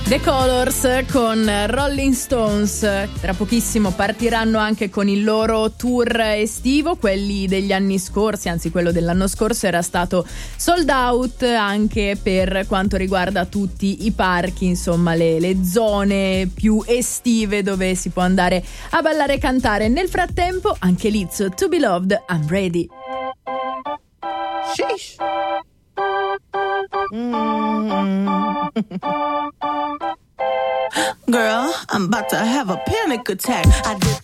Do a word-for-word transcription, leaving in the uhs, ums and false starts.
The Colors con Rolling Stones. Tra pochissimo partiranno anche con il loro tour estivo. Quelli degli anni scorsi, anzi quello dell'anno scorso era stato sold out anche per quanto riguarda tutti i parchi, insomma le, le zone più estive dove si può andare a ballare e cantare. Nel frattempo anche Lizzo, To Be Loved, I'm Ready. Sheesh. Mm. Girl, I'm about to have a panic attack. I did